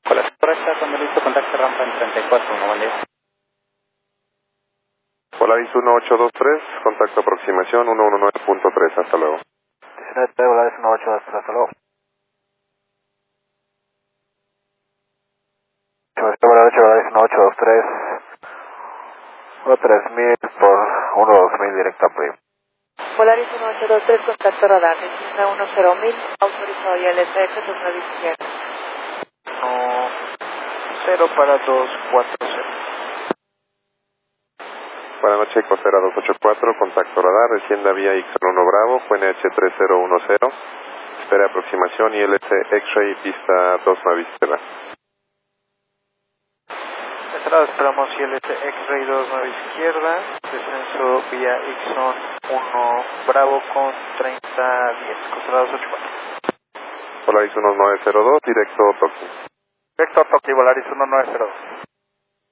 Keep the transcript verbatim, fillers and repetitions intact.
Hola, correcta, cuando listo, contacto rampa en treinta y cuatro, uno, buen día. Volaris uno ocho dos tres, contacto aproximación uno uno nueve punto tres, hasta luego. diecinueve, Volaris uno ocho dos tres, hasta luego. Volaris uno ocho dos tres, uno tres mil por uno dos mil directo a Prim. Volaris uno ocho dos tres, contacto radar, descienda uno cero mil, autorizado y L T X, dos nueve izquierda. uno cero para dos cuatro cero. Buenas noches, Costera dos ocho cuatro, contacto radar, descienda vía X uno Bravo, Q N H tres cero uno cero, espera aproximación I L C X-Ray, pista dos nueve izquierda. Entrada, esperamos I L T X-Ray dos nueve izquierda, descenso vía Ixon uno Bravo con treinta diez, Costera dos ocho cuatro. Volaris uno nueve cero dos, directo Tokio. Vector Tokio, Volaris uno nueve cero dos.